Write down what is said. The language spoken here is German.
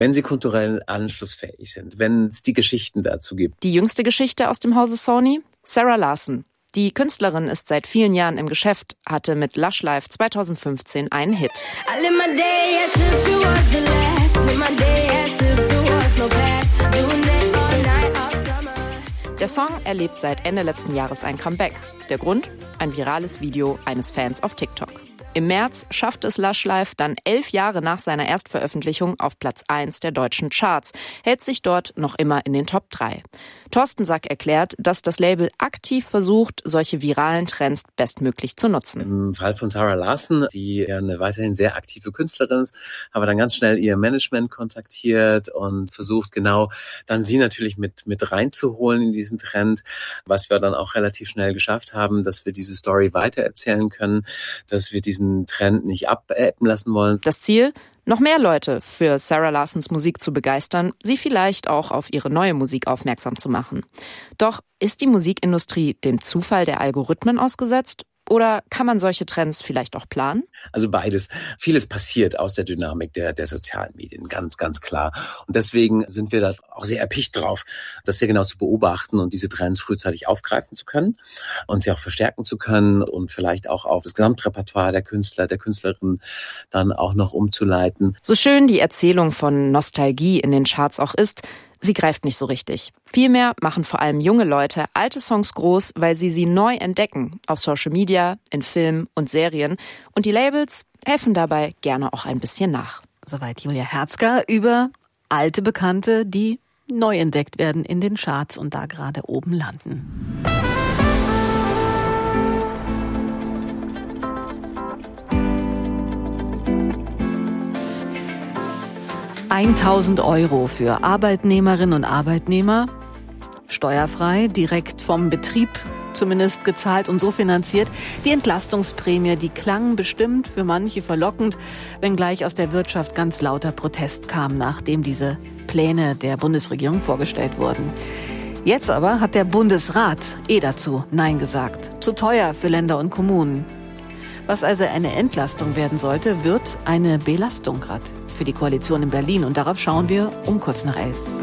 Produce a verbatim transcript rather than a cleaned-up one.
wenn sie kulturell anschlussfähig sind, wenn es die Geschichten dazu gibt. Die jüngste Geschichte aus dem Hause Sony? Sarah Larsson. Die Künstlerin ist seit vielen Jahren im Geschäft, hatte mit Lush Life zweitausendfünfzehn einen Hit. Der Song erlebt seit Ende letzten Jahres ein Comeback. Der Grund? Ein virales Video eines Fans auf TikTok. Im März schaffte es Lush Life dann elf Jahre nach seiner Erstveröffentlichung auf Platz eins der deutschen Charts, hält sich dort noch immer in den Top drei. Thorsten Sack erklärt, dass das Label aktiv versucht, solche viralen Trends bestmöglich zu nutzen. Im Fall von Sarah Larsson, die ja eine weiterhin sehr aktive Künstlerin ist, haben wir dann ganz schnell ihr Management kontaktiert und versucht genau dann sie natürlich mit mit reinzuholen in diesen Trend, was wir dann auch relativ schnell geschafft haben, dass wir diese Story weitererzählen können, dass wir diesen Trend nicht abebben lassen wollen. Das Ziel? Noch mehr Leute für Sarah Larssons Musik zu begeistern, sie vielleicht auch auf ihre neue Musik aufmerksam zu machen. Doch ist die Musikindustrie dem Zufall der Algorithmen ausgesetzt? Oder kann man solche Trends vielleicht auch planen? Also beides. Vieles passiert aus der Dynamik der, der sozialen Medien, ganz, ganz klar. Und deswegen sind wir da auch sehr erpicht drauf, das sehr genau zu beobachten und diese Trends frühzeitig aufgreifen zu können und sie auch verstärken zu können und vielleicht auch auf das Gesamtrepertoire der Künstler, der Künstlerin dann auch noch umzuleiten. So schön die Erzählung von Nostalgie in den Charts auch ist, sie greift nicht so richtig. Vielmehr machen vor allem junge Leute alte Songs groß, weil sie sie neu entdecken, auf Social Media, in Filmen und Serien. Und die Labels helfen dabei gerne auch ein bisschen nach. Soweit Julia Herzger über alte Bekannte, die neu entdeckt werden in den Charts und da gerade oben landen. eintausend Euro für Arbeitnehmerinnen und Arbeitnehmer, steuerfrei, direkt vom Betrieb zumindest gezahlt und so finanziert. Die Entlastungsprämie, die klang bestimmt für manche verlockend, wenngleich aus der Wirtschaft ganz lauter Protest kam, nachdem diese Pläne der Bundesregierung vorgestellt wurden. Jetzt aber hat der Bundesrat eh dazu Nein gesagt. Zu teuer für Länder und Kommunen. Was also eine Entlastung werden sollte, wird eine Belastung gerade für die Koalition in Berlin. Und darauf schauen wir um kurz nach elf.